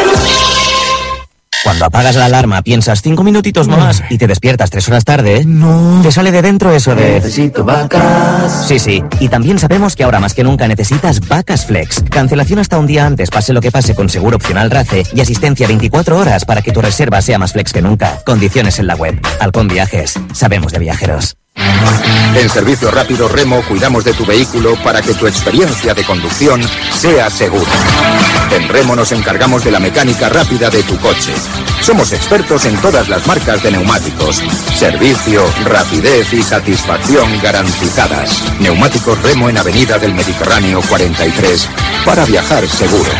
Cuando apagas la alarma piensas cinco minutitos más y te despiertas tres horas tarde, no. Te sale de dentro eso de... Necesito vacas. Sí, sí. Y también sabemos que ahora más que nunca necesitas Vacas Flex. Cancelación hasta un día antes, pase lo que pase, con seguro opcional RACE y asistencia veinticuatro horas para que tu reserva sea más flex que nunca. Condiciones en la web. Halcón Viajes. Sabemos de viajeros. En Servicio Rápido Remo cuidamos de tu vehículo para que tu experiencia de conducción sea segura. En Remo nos encargamos de la mecánica rápida de tu coche. Somos expertos en todas las marcas de neumáticos. Servicio, rapidez y satisfacción garantizadas. Neumáticos Remo en Avenida del Mediterráneo cuarenta y tres para viajar seguro.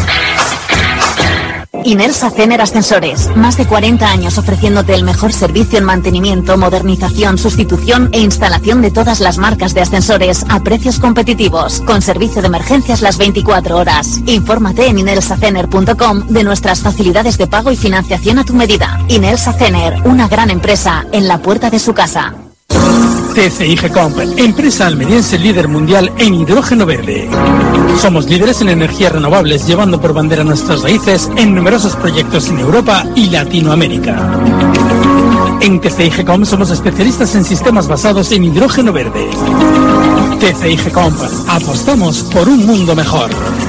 Inersa Cener Ascensores. Más de cuarenta años ofreciéndote el mejor servicio en mantenimiento, modernización, sustitución e instalación de todas las marcas de ascensores a precios competitivos. Con servicio de emergencias las veinticuatro horas. Infórmate en inelsacener punto com de nuestras facilidades de pago y financiación a tu medida. Inelsa Cener, una gran empresa en la puerta de su casa. T C I G-Comp, empresa almeriense líder mundial en hidrógeno verde. Somos líderes en energías renovables, llevando por bandera nuestras raíces en numerosos proyectos en Europa y Latinoamérica. En T C I G-Comp somos especialistas en sistemas basados en hidrógeno verde. T C I G-Comp, apostamos por un mundo mejor.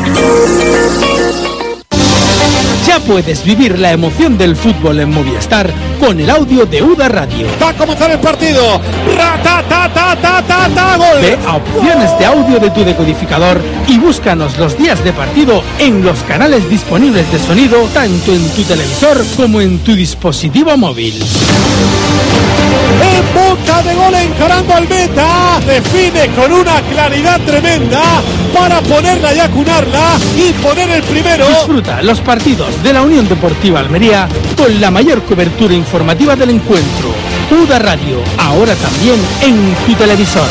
Ya puedes vivir la emoción del fútbol en Movistar con el audio de U D A Radio. Va a comenzar el partido. ¡Ra-ta-ta-ta-ta-ta-ta! ¡Gol! Ve a opciones de audio de tu decodificador y búscanos los días de partido en los canales disponibles de sonido, tanto en tu televisor como en tu dispositivo móvil. En boca de gol, encarando al meta, define con una claridad tremenda para ponerla y acunarla y poner el primero. Disfruta los partidos de la Unión Deportiva Almería con la mayor cobertura informativa del encuentro. U D A Radio, ahora también en tu televisor.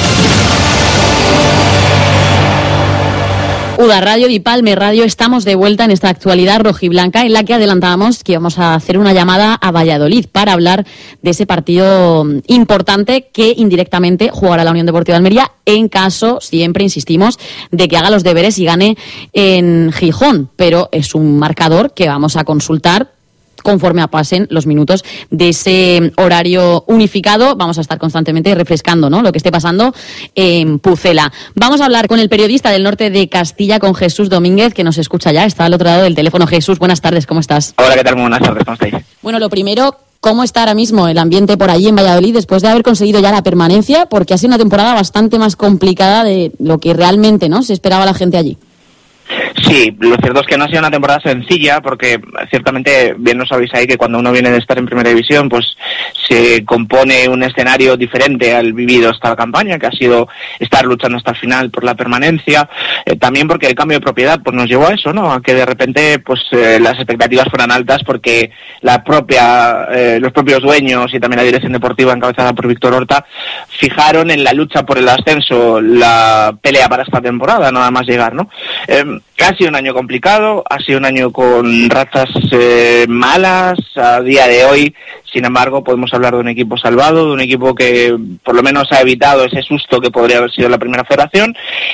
U D A Radio y Palme Radio, estamos de vuelta en esta actualidad rojiblanca en la que adelantábamos que íbamos a hacer una llamada a Valladolid para hablar de ese partido importante que indirectamente jugará la Unión Deportiva Almería en caso, siempre insistimos, de que haga los deberes y gane en Gijón, pero es un marcador que vamos a consultar conforme pasen los minutos de ese horario unificado. Vamos a estar constantemente refrescando, ¿no?, lo que esté pasando en Pucela. Vamos a hablar con el periodista del norte de Castilla, con Jesús Domínguez, que nos escucha ya, está al otro lado del teléfono. Jesús, buenas tardes, ¿cómo estás? Hola, ¿qué tal? Muy buenas tardes, ¿cómo estáis? Bueno, lo primero, ¿cómo está ahora mismo el ambiente por allí en Valladolid después de haber conseguido ya la permanencia? Porque ha sido una temporada bastante más complicada de lo que realmente, ¿no?, se esperaba la gente allí. Sí, lo cierto es que no ha sido una temporada sencilla porque ciertamente bien lo sabéis ahí que cuando uno viene de estar en primera división pues se compone un escenario diferente al vivido esta campaña, que ha sido estar luchando hasta el final por la permanencia, eh, también porque el cambio de propiedad pues nos llevó a eso, ¿no? A que de repente pues eh, las expectativas fueran altas porque la propia eh, los propios dueños y también la dirección deportiva encabezada por Víctor Horta fijaron en la lucha por el ascenso la pelea para esta temporada, nada más llegar, ¿no? Eh, ha sido un año complicado, ha sido un año con rachas eh, malas, a día de hoy, sin embargo, podemos hablar de un equipo salvado, de un equipo que por lo menos ha evitado ese susto que podría haber sido la primera federación,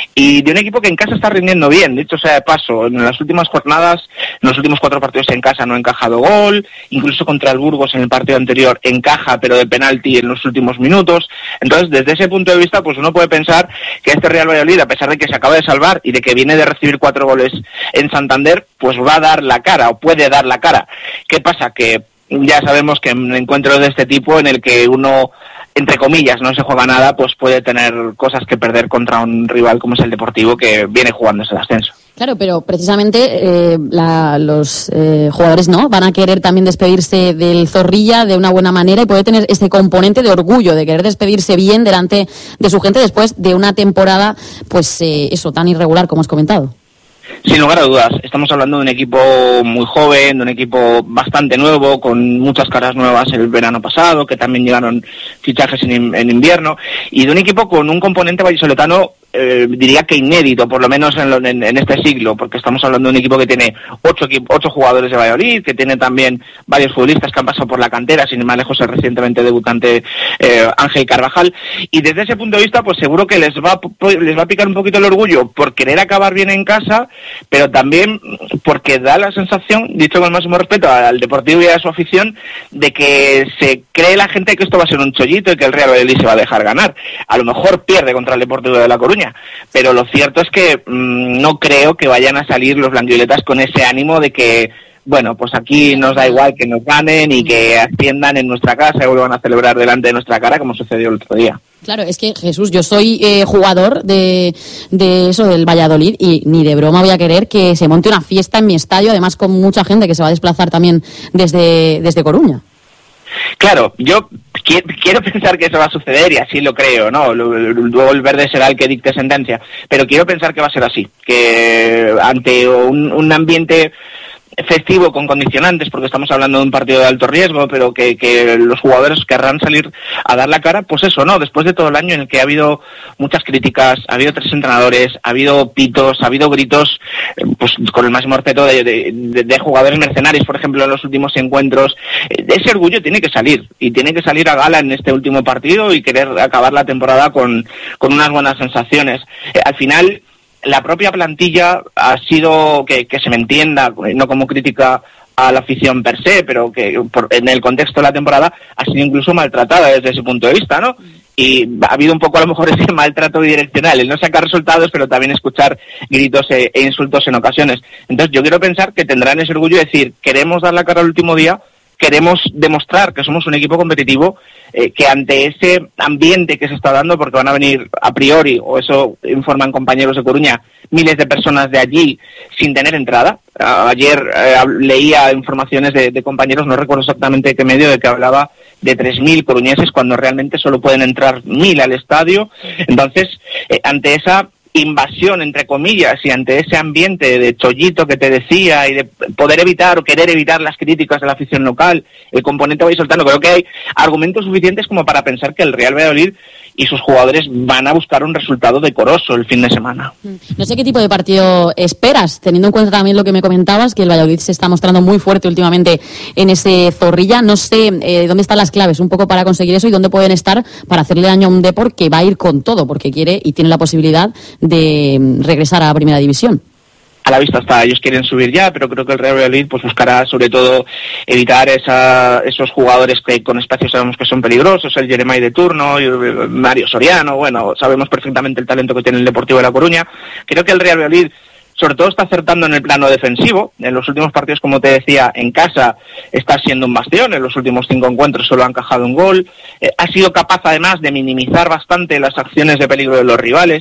y de un equipo que en casa está rindiendo bien, dicho sea de paso, en las últimas jornadas, en los últimos cuatro partidos en casa no ha encajado gol, incluso contra el Burgos en el partido anterior encaja, pero de penalti en los últimos minutos. Entonces, desde ese punto de vista, pues uno puede pensar que este Real Valladolid, a pesar de que se acaba de salvar y de que viene de recibir cuatro goles en Santander, pues va a dar la cara, o puede dar la cara. ¿Qué pasa? Que ya sabemos que en encuentros de este tipo, en el que uno, entre comillas, no se juega nada, pues puede tener cosas que perder contra un rival como es el Deportivo, que viene jugando ese ascenso. Claro, pero precisamente eh, la, los eh, jugadores no van a querer también despedirse del Zorrilla de una buena manera y puede tener este componente de orgullo, de querer despedirse bien delante de su gente después de una temporada, pues eh, eso, tan irregular como has comentado. Sin lugar a dudas, estamos hablando de un equipo muy joven, de un equipo bastante nuevo, con muchas caras nuevas el verano pasado, que también llegaron fichajes en, en invierno, y de un equipo con un componente vallisoletano Eh, diría que inédito, por lo menos en, lo, en, en este siglo, porque estamos hablando de un equipo que tiene ocho, ocho jugadores de Valladolid, que tiene también varios futbolistas que han pasado por la cantera, sin ir más lejos el recientemente debutante eh, Ángel Carvajal, y desde ese punto de vista pues seguro que les va, les va a picar un poquito el orgullo por querer acabar bien en casa, pero también porque da la sensación, dicho con el máximo respeto al Deportivo y a su afición, de que se cree la gente que esto va a ser un chollito y que el Real Valladolid se va a dejar ganar. A lo mejor pierde contra el Deportivo de La Coruña, pero lo cierto es que mmm, no creo que vayan a salir los blanquivioletas con ese ánimo de que, bueno, pues aquí nos da igual que nos ganen y que asciendan en nuestra casa y vuelvan a celebrar delante de nuestra cara como sucedió el otro día. Claro, es que Jesús, yo soy eh, jugador de, de eso, del Valladolid, y ni de broma voy a querer que se monte una fiesta en mi estadio, además con mucha gente que se va a desplazar también desde, desde Coruña. Claro, yo quiero pensar que eso va a suceder y así lo creo, ¿no? Luego el verde será el que dicte sentencia, pero quiero pensar que va a ser así, que ante un, un ambiente festivo con condicionantes, porque estamos hablando de un partido de alto riesgo, pero que, que los jugadores querrán salir a dar la cara, pues eso, ¿no? Después de todo el año en el que ha habido muchas críticas, ha habido tres entrenadores, ha habido pitos, ha habido gritos, pues con el máximo respeto de, de, de, de jugadores mercenarios, por ejemplo, en los últimos encuentros, ese orgullo tiene que salir, y tiene que salir a gala en este último partido y querer acabar la temporada con, con unas buenas sensaciones. Eh, al final, la propia plantilla ha sido, que, que se me entienda, no como crítica a la afición per se, pero que por, en el contexto de la temporada ha sido incluso maltratada desde ese punto de vista, ¿no? Y ha habido un poco a lo mejor ese maltrato bidireccional, el no sacar resultados, pero también escuchar gritos e, e insultos en ocasiones. Entonces yo quiero pensar que tendrán ese orgullo de decir, queremos dar la cara al último día, queremos demostrar que somos un equipo competitivo, eh, que ante ese ambiente que se está dando, porque van a venir a priori, o eso informan compañeros de Coruña, miles de personas de allí sin tener entrada. Uh, ayer uh, leía informaciones de, de compañeros, no recuerdo exactamente qué medio, de que hablaba de tres mil coruñeses cuando realmente solo pueden entrar mil al estadio. Entonces, eh, ante esa invasión, entre comillas, y ante ese ambiente de chollito que te decía y de poder evitar o querer evitar las críticas de la afición local, el componente vallisoletano, creo que hay argumentos suficientes como para pensar que el Real Valladolid y sus jugadores van a buscar un resultado decoroso el fin de semana. No sé qué tipo de partido esperas, teniendo en cuenta también lo que me comentabas, que el Valladolid se está mostrando muy fuerte últimamente en ese Zorrilla. No sé eh, dónde están las claves un poco para conseguir eso y dónde pueden estar para hacerle daño a un Depor que va a ir con todo, porque quiere y tiene la posibilidad de regresar a la primera división. A la vista está, ellos quieren subir ya, pero creo que el Real Valladolid pues buscará sobre todo evitar esa, esos jugadores que con espacios sabemos que son peligrosos, el Jeremai de turno, Mario Soriano, bueno, sabemos perfectamente el talento que tiene el Deportivo de La Coruña. Creo que el Real Valladolid sobre todo está acertando en el plano defensivo. En los últimos partidos, como te decía, en casa está siendo un bastión. En los últimos cinco encuentros solo ha encajado un gol. Eh, ha sido capaz además de minimizar bastante las acciones de peligro de los rivales.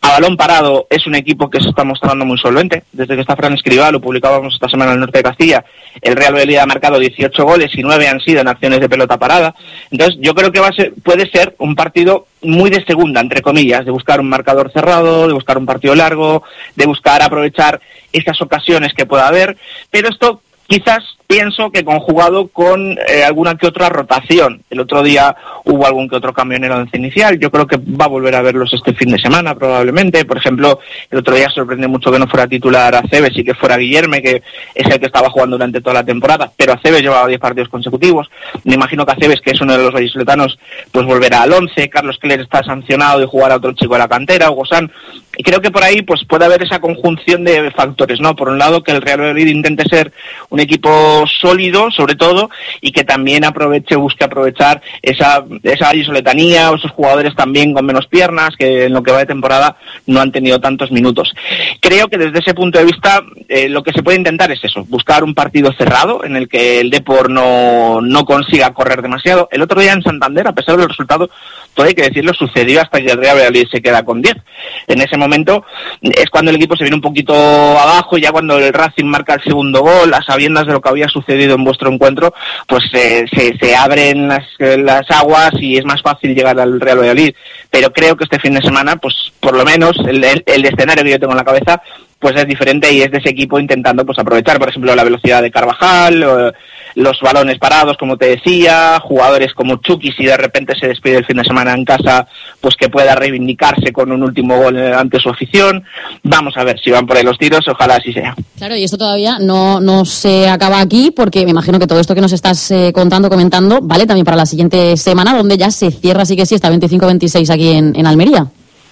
A balón parado es un equipo que se está mostrando muy solvente. Desde que está Fran Escribá, lo publicábamos esta semana en el norte de Castilla, el Real Valladolid ha marcado dieciocho goles y nueve han sido en acciones de pelota parada. Entonces yo creo que va a ser, puede ser un partido muy de segunda, entre comillas, de buscar un marcador cerrado, de buscar un partido largo, de buscar aprovechar esas ocasiones que pueda haber, pero esto quizás pienso que conjugado con eh, alguna que otra rotación. El otro día hubo algún que otro cambio en el once inicial, yo creo que va a volver a verlos este fin de semana probablemente. Por ejemplo, el otro día sorprende mucho que no fuera titular Aceves y que fuera Guillerme, que es el que estaba jugando durante toda la temporada, pero Aceves llevaba diez partidos consecutivos. Me imagino que Aceves, que es uno de los vallisoletanos, pues volverá al once. Carlos Cler está sancionado de jugar a otro chico de la cantera, Hugo San. Y creo que por ahí pues puede haber esa conjunción de factores, ¿no? Por un lado, que el Real Valladolid intente ser un equipo sólido, sobre todo, y que también aproveche, busque aprovechar esa, esa vallisoletanía o esos jugadores también con menos piernas, que en lo que va de temporada no han tenido tantos minutos. Creo que desde ese punto de vista eh, lo que se puede intentar es eso, buscar un partido cerrado en el que el Depor no, no consiga correr demasiado. El otro día en Santander, a pesar del resultado, todo hay que decirlo, sucedió hasta que el Real Valladolid se queda con diez. En ese momento es cuando el equipo se viene un poquito abajo, ya cuando el Racing marca el segundo gol, a sabiendas de lo que había sucedido en vuestro encuentro, pues eh, se, se abren las, las aguas y es más fácil llegar al Real Valladolid. Pero creo que este fin de semana, pues por lo menos el, el, el escenario que yo tengo en la cabeza, pues es diferente y es de ese equipo intentando pues aprovechar, por ejemplo, la velocidad de Carvajal, eh, los balones parados, como te decía, jugadores como Chucky, si de repente se despide el fin de semana en casa, pues que pueda reivindicarse con un último gol ante su afición. Vamos a ver si van por ahí los tiros, ojalá así sea. Claro, y esto todavía no, no se acaba aquí, porque me imagino que todo esto que nos estás eh, contando, comentando, vale también para la siguiente semana, donde ya se cierra, sí que sí, está veinticinco veintiséis aquí en, en Almería.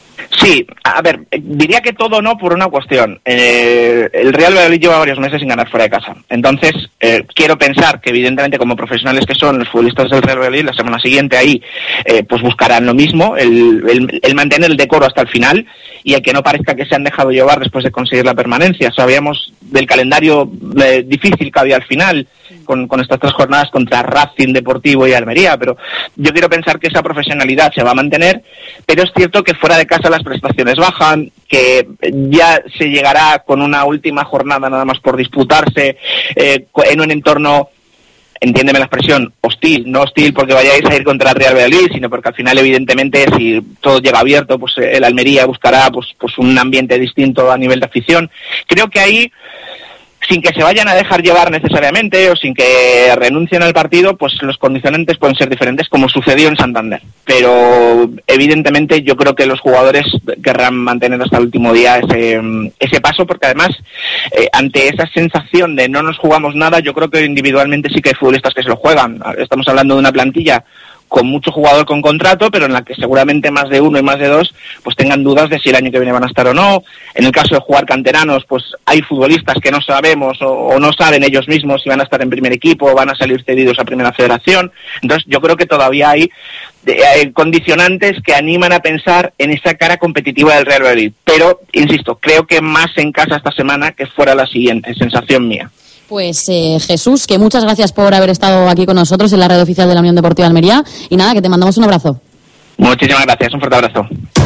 Sí, a ver, diría que todo no por una cuestión. Eh, el Real Valladolid lleva varios meses sin ganar fuera de casa. Entonces, eh, quiero pensar que evidentemente como profesionales que son los futbolistas del Real Valladolid, la semana siguiente ahí eh, pues buscarán lo mismo, el, el, el mantener el decoro hasta el final y el que no parezca que se han dejado llevar después de conseguir la permanencia. Sabíamos del calendario eh, difícil que había al final con, con estas tres jornadas contra Racing, Deportivo y Almería, pero yo quiero pensar que esa profesionalidad se va a mantener, pero es cierto que fuera de casa las prestaciones bajan, que ya se llegará con una última jornada nada más por disputarse eh, en un entorno, entiéndeme la expresión, hostil, no hostil porque vayáis a ir contra el Real Valladolid, sino porque al final evidentemente si todo llega abierto, pues el Almería buscará pues, pues un ambiente distinto a nivel de afición. Creo que ahí, sin que se vayan a dejar llevar necesariamente o sin que renuncien al partido, pues los condicionantes pueden ser diferentes, como sucedió en Santander. Pero evidentemente yo creo que los jugadores querrán mantener hasta el último día ese, ese paso, porque además eh, ante esa sensación de no nos jugamos nada, yo creo que individualmente sí que hay futbolistas que se lo juegan. Estamos hablando de una plantilla con mucho jugador con contrato, pero en la que seguramente más de uno y más de dos pues tengan dudas de si el año que viene van a estar o no. En el caso de jugar canteranos, pues hay futbolistas que no sabemos o, o no saben ellos mismos si van a estar en primer equipo o van a salir cedidos a primera federación. Entonces yo creo que todavía hay eh, condicionantes que animan a pensar en esa cara competitiva del Real Valladolid. Pero, insisto, creo que más en casa esta semana que fuera la siguiente, sensación mía. Pues eh, Jesús, que muchas gracias por haber estado aquí con nosotros en la red oficial de la Unión Deportiva Almería. Y nada, que te mandamos un abrazo. Muchísimas gracias, un fuerte abrazo.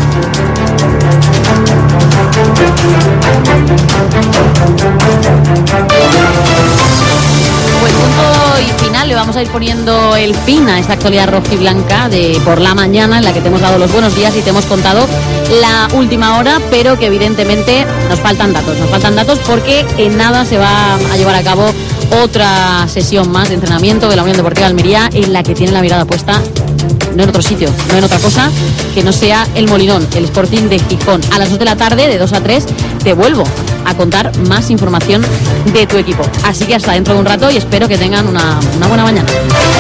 Pues punto y final, le vamos a ir poniendo el fin a esta actualidad rojiblanca de por la mañana, en la que te hemos dado los buenos días y te hemos contado la última hora, pero que evidentemente nos faltan datos, nos faltan datos porque en nada se va a llevar a cabo otra sesión más de entrenamiento de la Unión Deportiva Almería, en la que tiene la mirada puesta no en otro sitio, no en otra cosa que no sea el Molinón, el Sporting de Gijón. A las dos de la tarde, de dos a tres, te vuelvo a contar más información de tu equipo. Así que hasta dentro de un rato y espero que tengan una, una buena mañana.